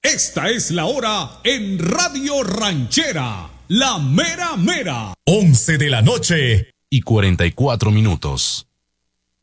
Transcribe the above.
Esta es la hora en Radio Ranchera, la mera mera. 11 de la noche y 44 minutos.